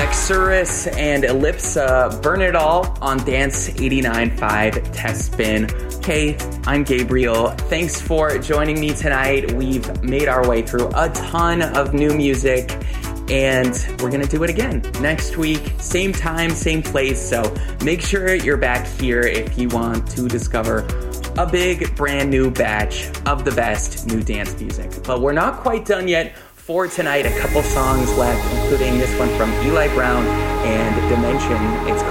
Lexurus and Ellipsa, Burn It All on Dance 89.5 Test Spin. Hey, I'm Gabriel. Thanks for joining me tonight. We've made our way through a ton of new music, and we're going to do it again next week. Same time, same place. So make sure you're back here if you want to discover a big brand new batch of the best new dance music. But we're not quite done yet for tonight. A couple songs left, including this one from Eli Brown and Dimension. It's